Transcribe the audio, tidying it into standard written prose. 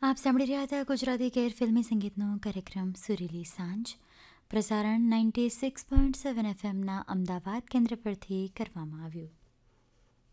આપ સાંભળી રહ્યા હતા ગુજરાતી ગેર ફિલ્મી સંગીતનો કાર્યક્રમ સુરીલી સાંજ. પ્રસારણ 96.7 એફએમના અમદાવાદ કેન્દ્ર પરથી કરવામાં આવ્યું.